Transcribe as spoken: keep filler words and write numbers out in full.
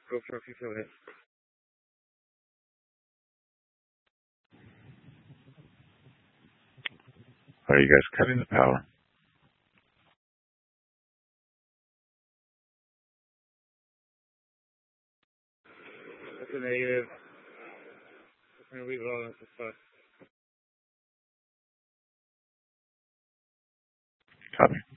Go for a few fill hits. Are you guys cutting the power? That's a negative. I'm going to leave it all in this spot. Copy.